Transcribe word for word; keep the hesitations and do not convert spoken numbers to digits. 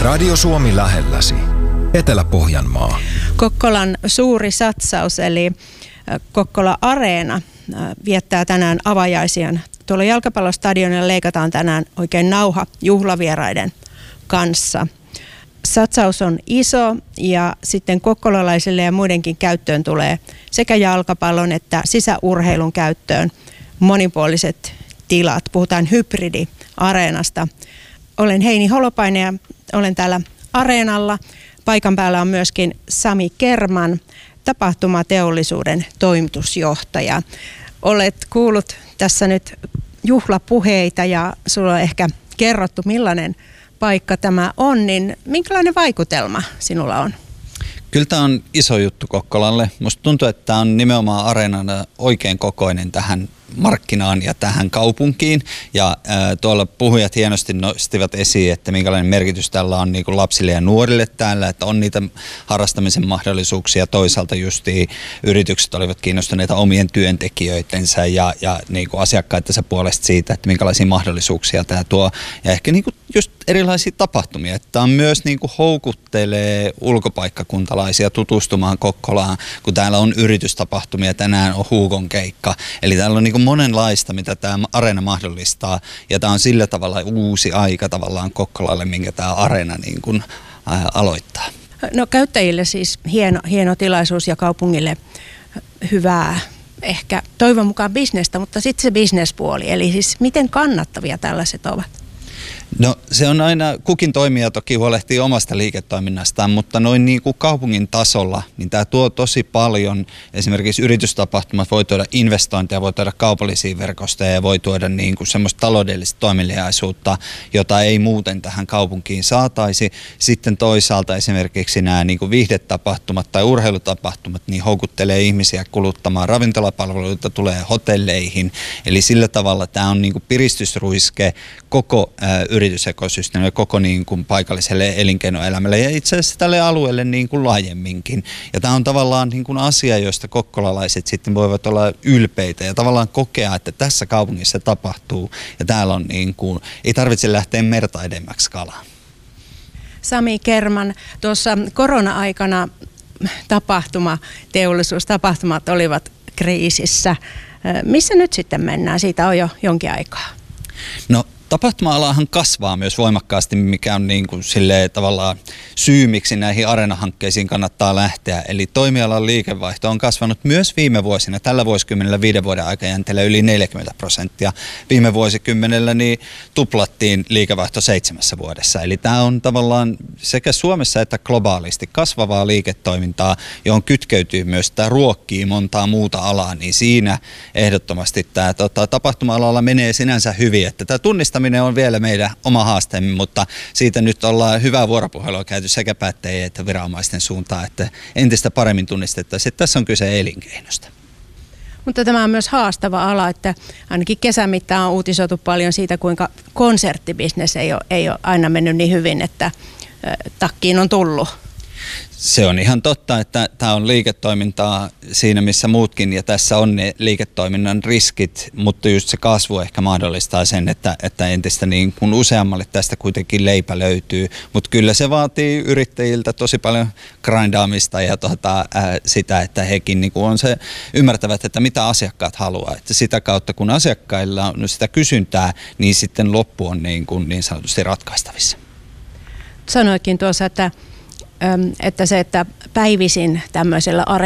Radio Suomi lähelläsi. Etelä-Pohjanmaa. Kokkolan suuri satsaus eli Kokkola Areena viettää tänään avajaisiaan. Tuolla jalkapallostadionilla leikataan tänään oikein nauha juhlavieraiden kanssa. Satsaus on iso ja sitten kokkolalaisille ja muidenkin käyttöön tulee sekä jalkapallon että sisäurheilun käyttöön monipuoliset tilat. Puhutaan hybridiareenasta. Olen Heini Holopainen ja olen täällä Areenalla. Paikan päällä on myöskin Sami Kerman, tapahtumateollisuuden toimitusjohtaja. Olet kuullut tässä nyt juhlapuheita ja sulla on ehkä kerrottu, millainen paikka tämä on, niin minkälainen vaikutelma sinulla on? Kyllä tämä on iso juttu Kokkolalle. Musta tuntuu, että tämä on nimenomaan Areenana oikein kokoinen tähän markkinaan ja tähän kaupunkiin. Ja ää, tuolla puhujat hienosti nostivat esiin, että minkälainen merkitys tällä on niin kuin lapsille ja nuorille täällä, että on niitä harrastamisen mahdollisuuksia. Toisaalta justiin yritykset olivat kiinnostuneita omien työntekijöitensä ja, ja niin kuin asiakkaittensa puolesta siitä, että minkälaisia mahdollisuuksia tämä tuo. Ja ehkä niin kuin just erilaisia tapahtumia. Että tämä on myös niin kuin houkuttelee ulkopaikkakuntalaisia tutustumaan Kokkolaan, kun täällä on yritystapahtumia. Tänään on Huukon keikka. Eli täällä on niin kuin monenlaista, mitä tämä Areena mahdollistaa. Ja tämä on sillä tavalla uusi aika tavallaan Kokkolalle, minkä tämä Areena niin kuin, ää, aloittaa. No käyttäjille siis hieno, hieno tilaisuus ja kaupungille hyvää, ehkä toivon mukaan bisnestä, mutta sitten se bisnespuoli. Eli siis miten kannattavia tällaiset ovat? No se on aina, kukin toimija toki huolehtii omasta liiketoiminnastaan, mutta noin niin kuin kaupungin tasolla, niin tämä tuo tosi paljon. Esimerkiksi yritystapahtumat voi tuoda investointeja, voi tuoda kaupallisia verkostoja ja voi tuoda niin kuin semmoista taloudellista toimeliaisuutta, jota ei muuten tähän kaupunkiin saataisi. Sitten toisaalta esimerkiksi nämä niin kuin viihdetapahtumat tai urheilutapahtumat niin houkuttelee ihmisiä kuluttamaan ravintolapalveluita, tulee hotelleihin. Eli sillä tavalla tämä on niin kuin piristysruiske koko ää, yritysekosysteemille, koko niin kuin paikalliselle elinkeinoelämälle ja itse asiassa tälle alueelle niin kuin laajemminkin. Ja tämä on tavallaan niin kuin asia, josta kokkolalaiset sitten voivat olla ylpeitä ja tavallaan kokea, että tässä kaupungissa tapahtuu ja täällä on niin kuin, ei tarvitse lähteä merta edemmäksi kalaan. Sami Kerman, tuossa korona-aikana tapahtuma, teollisuustapahtumat olivat kriisissä. Missä nyt sitten mennään? Siitä on jo jonkin aikaa. No tapahtuma-alahan kasvaa myös voimakkaasti, mikä on niin kuin silleen tavallaan syy, miksi näihin Areena-hankkeisiin kannattaa lähteä. Eli toimialan liikevaihto on kasvanut myös viime vuosina. Tällä vuosikymmenellä viiden vuoden aikajänteellä yli neljäkymmentä prosenttia. Viime vuosikymmenellä niin tuplattiin liikevaihto seitsemässä vuodessa. Eli tämä on tavallaan sekä Suomessa että globaalisti kasvavaa liiketoimintaa, johon kytkeytyy myös tämä ruokkii montaa muuta alaa. Niin siinä ehdottomasti tämä tota, tapahtuma-alalla menee sinänsä hyvin, että tämä tunnistaa on vielä meidän oma haasteemme, mutta siitä nyt ollaan hyvää vuoropuhelua käyty sekä päättäjien että viranomaisten suuntaan, että entistä paremmin tunnistettaisiin, että tässä on kyse elinkeinosta. Mutta tämä on myös haastava ala, että ainakin kesän mittaan on uutisoitu paljon siitä, kuinka konserttibisnes ei ole, ei ole aina mennyt niin hyvin, että takkiin on tullut. Se on ihan totta, että tämä on liiketoimintaa siinä missä muutkin ja tässä on ne liiketoiminnan riskit, mutta just se kasvu ehkä mahdollistaa sen, että, että entistä niin kuin useammalle tästä kuitenkin leipä löytyy, mutta kyllä se vaatii yrittäjiltä tosi paljon grindaamista ja tota, ää, sitä, että hekin niin kuin on se, ymmärtävät, että mitä asiakkaat haluaa, että sitä kautta kun asiakkailla on sitä kysyntää, niin sitten loppu on niin, kuin niin sanotusti ratkaistavissa. Sanoikin tuossa, että että se, että päivisin tämmöisellä